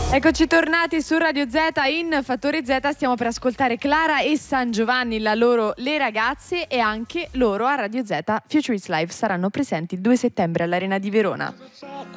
Eccoci tornati su Radio Z in Fattore Z, stiamo per ascoltare Clara e San Giovanni, Le ragazze, e anche loro a Radio Z Future is Live saranno presenti il 2 settembre all'Arena di Verona.